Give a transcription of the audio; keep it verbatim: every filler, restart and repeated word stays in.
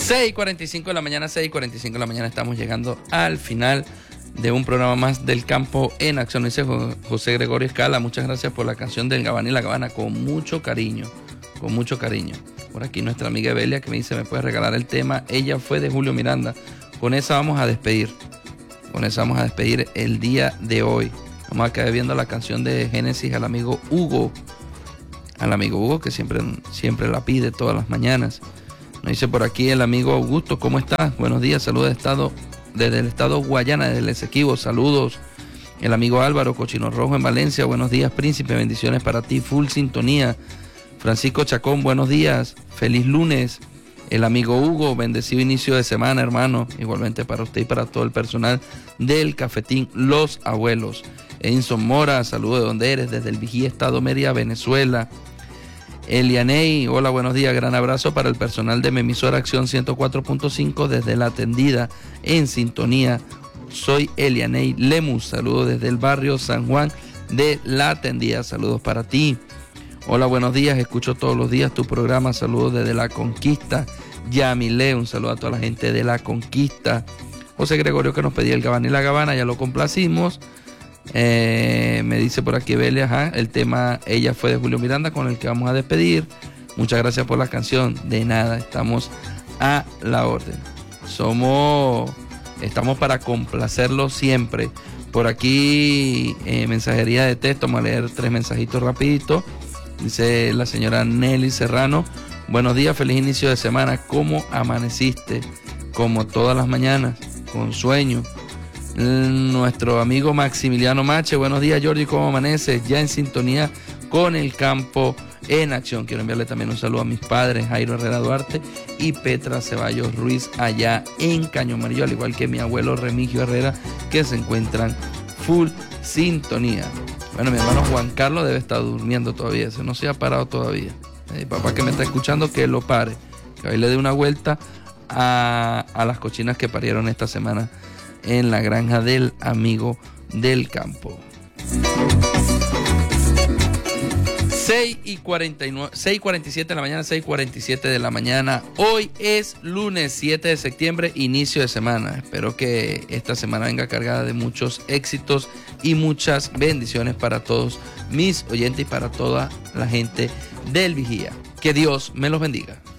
seis y cuarenta y cinco de la mañana, seis y cuarenta y cinco de la mañana, estamos llegando al final de un programa más del Campo en Acción. Dice José Gregorio Escala, muchas gracias por la canción del Gabán y la Gabana, con mucho cariño, con mucho cariño. Por aquí nuestra amiga Evelia que me dice, ¿me puedes regalar el tema? Ella fue de Julio Miranda. Con esa vamos a despedir, con esa vamos a despedir el día de hoy. Vamos a quedar viendo la canción de Génesis al amigo Hugo, al amigo Hugo que siempre, siempre la pide todas las mañanas. Nos dice por aquí el amigo Augusto, ¿cómo estás? Buenos días, saludos de estado, desde el estado Guayana, desde el Esequibo, saludos. El amigo Álvaro, Cochino Rojo en Valencia, buenos días, príncipe, bendiciones para ti, full sintonía. Francisco Chacón, buenos días, feliz lunes. El amigo Hugo, bendecido inicio de semana, hermano, igualmente para usted y para todo el personal del Cafetín Los Abuelos. Enson Mora, saludos de donde eres, desde el Vigía, estado Mérida, Venezuela. Elianey, hola, buenos días, gran abrazo para el personal de mi emisora Acción ciento cuatro punto cinco desde La Tendida, en sintonía. Soy Elianey Lemus, saludos desde el barrio San Juan de La Tendida, saludos para ti. Hola, buenos días, escucho todos los días tu programa, saludos desde La Conquista. Yamile, un saludo a toda la gente de La Conquista. José Gregorio que nos pedía el Gabán y la Gabana, ya lo complacimos. Eh, me dice por aquí Belia, ajá, el tema Ella fue de Julio Miranda, con el que vamos a despedir. Muchas gracias por la canción. De nada, estamos a la orden. Somos, estamos para complacerlo siempre. Por aquí, eh, mensajería de texto, vamos a leer tres mensajitos rapidito. Dice la señora Nelly Serrano, buenos días, feliz inicio de semana. ¿Cómo amaneciste? Como todas las mañanas, con sueño. Nuestro amigo Maximiliano Mache, buenos días Jordi, ¿cómo amaneces? Ya en sintonía con el Campo en Acción. Quiero enviarle también un saludo a mis padres, Jairo Herrera Duarte y Petra Ceballos Ruiz, allá en Caño Amarillo, al igual que mi abuelo Remigio Herrera, que se encuentran full sintonía. Bueno, mi hermano Juan Carlos debe estar durmiendo todavía, se no se ha parado todavía. Mi papá que me está escuchando, que lo pare, que hoy le dé una vuelta a, a las cochinas que parieron esta semana en la granja del amigo del campo. seis y cuarenta y nueve, seis y cuarenta y siete de la mañana, seis y cuarenta y siete de la mañana. Hoy es lunes siete de septiembre, inicio de semana. Espero que esta semana venga cargada de muchos éxitos y muchas bendiciones para todos mis oyentes y para toda la gente del Vigía. Que Dios me los bendiga.